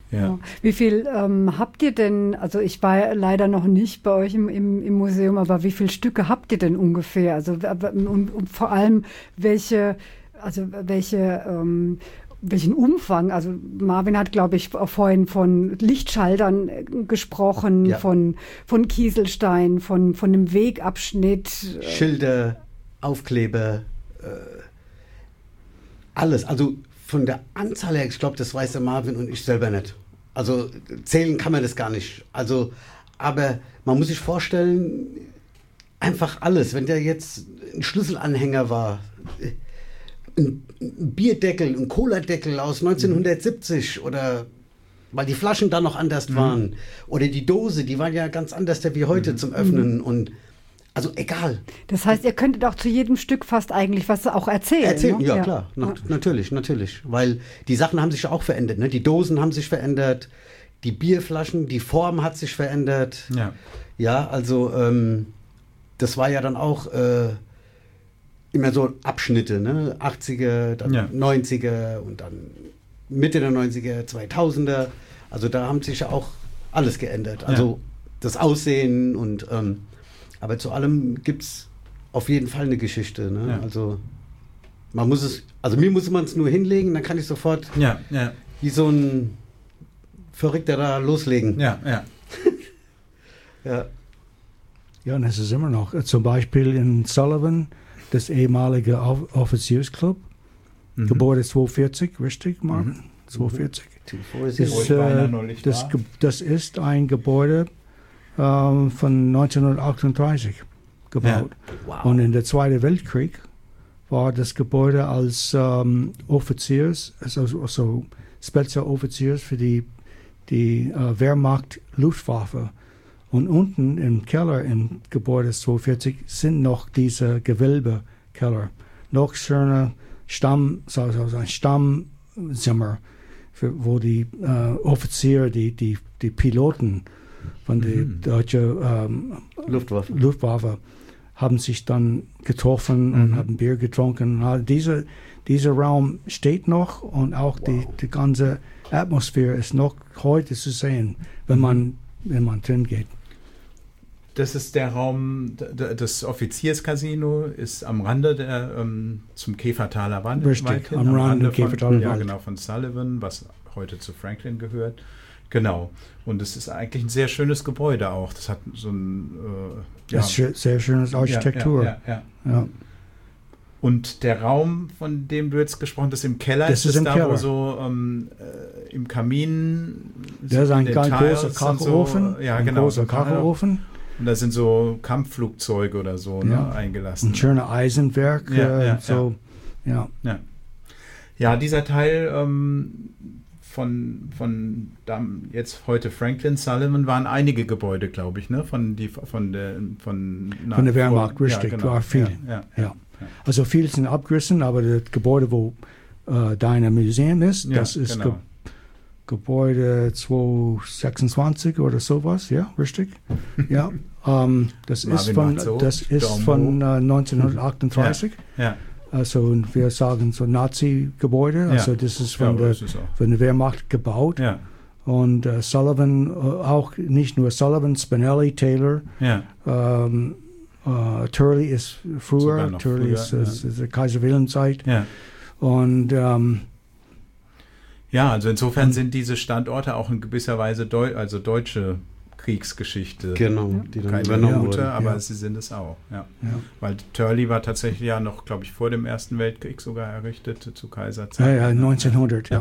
Ja. Wie viel habt ihr denn, also ich war leider noch nicht bei euch im Museum, aber wie viele Stücke habt ihr denn ungefähr? Also und vor allem welchen Umfang? Also Marvin hat, glaube ich, vorhin von Lichtschaltern gesprochen, Ja. von Kieselstein, von dem Wegabschnitt. Schilder, Aufkleber, alles. Also von der Anzahl her, ich glaube, das weiß der Marvin und ich selber nicht. Also zählen kann man das gar nicht. Also, aber man muss sich vorstellen, einfach alles. Wenn der jetzt ein Schlüsselanhänger war, ein Bierdeckel, ein Cola-Deckel aus 1970 oder weil die Flaschen da noch anders waren oder die Dose, die waren ja ganz anders wie heute zum Öffnen und also egal. Das heißt, ihr könntet auch zu jedem Stück fast eigentlich was auch erzählen. Ne? Ja, klar. Natürlich. Weil die Sachen haben sich ja auch verändert. Ne? Die Dosen haben sich verändert, die Bierflaschen, die Form hat sich verändert. Ja. Ja, also das war ja dann auch immer so Abschnitte, ne? 80er, dann 90er und dann Mitte der 90er, 2000er. Also da haben sich ja auch alles geändert. Also das Aussehen und aber zu allem gibt es auf jeden Fall eine Geschichte. Ne? Ja. Also mir muss man es nur hinlegen, dann kann ich sofort wie so ein Verrückter da loslegen. Ja. Ja. Ja, und es ist immer noch, zum Beispiel in Sullivan, das ehemalige Offiziersclub, Gebäude 240, richtig, Martin? 240. Das ist ein Gebäude von 1938 gebaut. Ja. Wow. Und in der Zweiten Weltkrieg war das Gebäude als Offiziers, also Spezialoffiziers für die Wehrmacht Luftwaffe. Und unten im Keller im Gebäude 240 sind noch diese Gewölbekeller. Noch schöne ein Stammzimmer, wo die Offiziere, die Piloten von der deutschen Luftwaffe haben sich dann getroffen und haben Bier getrunken. Dieser Raum steht noch und auch die ganze Atmosphäre ist noch heute zu sehen, wenn man drin geht. Das ist der Raum, das Offizierscasino ist am Rande zum Käfertaler Wald. Richtig, am Rande Käfertaler Wald. Ja, genau, von Sullivan, was heute zu Franklin gehört. Genau. Und es ist eigentlich ein sehr schönes Gebäude auch. Das hat so ein... sehr schönes Architektur. Ja. Und der Raum, von dem du jetzt gesprochen hast, im Keller, das ist im da, Keller. wo so im Kamin... Da ist ein großer Kachelofen. So, ja, genau. Großer Kachelofen. Und da sind so Kampfflugzeuge oder so eingelassen. Ein schöner Eisenwerk. Ja, dieser Teil von jetzt heute Franklin Sullivan waren einige Gebäude, glaube ich, ne? Von der Wehrmacht, richtig, ja, genau. war viel. Ja. Also viele sind abgerissen, aber das Gebäude, wo dein Museum ist, das ist genau. Gebäude 226 oder sowas, ja, richtig? Ja, das ist von 1938. Ja. Also wir sagen so Nazi-Gebäude, also das ist von der Wehrmacht gebaut. Ja. Und Sullivan, auch nicht nur Sullivan, Spinelli, Taylor, Turley ist früher, Turley ist der Kaiser Wilhelm-Zeit. Ja. Und also insofern sind diese Standorte auch in gewisser Weise deutsche Kriegsgeschichte. Genau, die dann keine übernommen gute, wurden. aber sie sind es auch. Ja. Weil Turley war tatsächlich ja noch, glaube ich, vor dem Ersten Weltkrieg sogar errichtet zu Kaiserzeiten. Ja, 1900, ja.